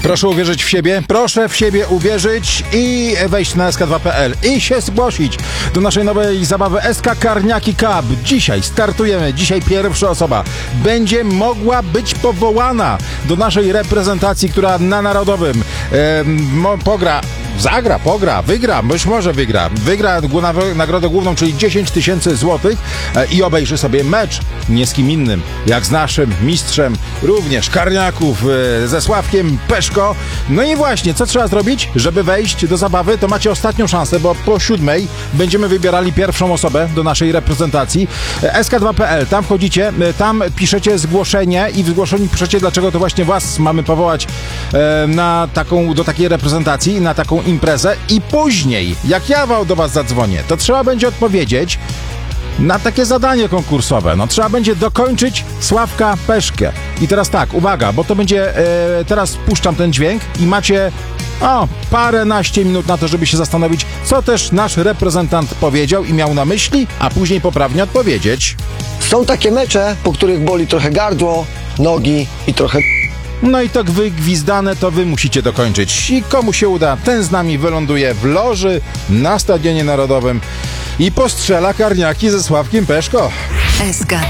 Proszę uwierzyć w siebie, proszę w siebie uwierzyć i wejść na sk2.pl i się zgłosić do naszej nowej zabawy SK Karniaki Cup. Dzisiaj startujemy, dzisiaj pierwsza osoba będzie mogła być powołana do naszej reprezentacji, która na Narodowym wygra, być może wygra nagrodę główną, czyli 10 000 złotych i obejrzy sobie mecz nie z kim innym, jak z naszym mistrzem również Karniaków, ze Sławkiem Peszko. No i właśnie, co trzeba zrobić, żeby wejść do zabawy? To macie ostatnią szansę, bo po 7:00 będziemy wybierali pierwszą osobę do naszej reprezentacji. sk2.pl, tam wchodzicie, tam piszecie zgłoszenie i w zgłoszeniu piszecie, dlaczego to właśnie was mamy powołać do takiej reprezentacji, na taką imprezę i później, jak ja do was zadzwonię, to trzeba będzie odpowiedzieć na takie zadanie konkursowe. No trzeba będzie dokończyć Sławka Peszkę. I teraz tak, uwaga, bo to będzie, teraz puszczam ten dźwięk i macie paręnaście minut na to, żeby się zastanowić, co też nasz reprezentant powiedział i miał na myśli, a później poprawnie odpowiedzieć. Są takie mecze, po których boli trochę gardło, nogi i trochę... No i tak wygwizdane to wy musicie dokończyć. I komu się uda, ten z nami wyląduje w loży na Stadionie Narodowym i postrzela Karniaki ze Sławkiem Peszko. SK